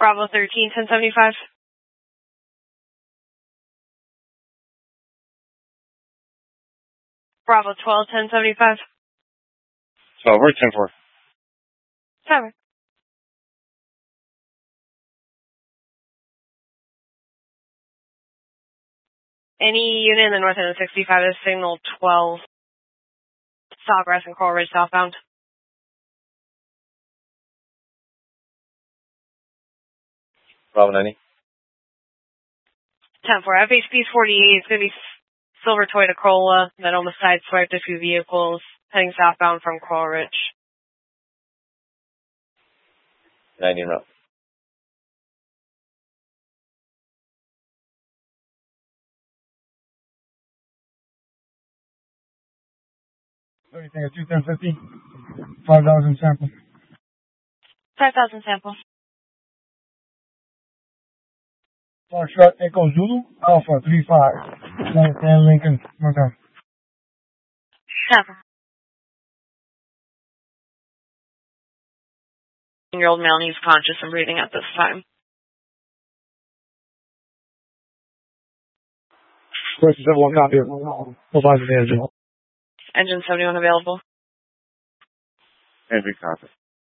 Bravo 13, 1075. Bravo 12, 1075. 12, we're 10-4. 7. Any unit in the north end of 65 is signal 12. Sawgrass and Coral Ridge southbound. Bravo 90. 10-4. FHP 48 is going to be silver Toyota Corolla that almost sideswiped a few vehicles heading southbound from Coral Ridge. 90 en route. Everything at 21050. 5,000 sample. 5,000 sample. Foxtrot Echo Zulu Alpha 35. Dan Lincoln. Montana. Sample. 10-year-old male needs conscious and breathing at this time. Question 71 copy. We'll find the engine. Engine 71 available. Every copy.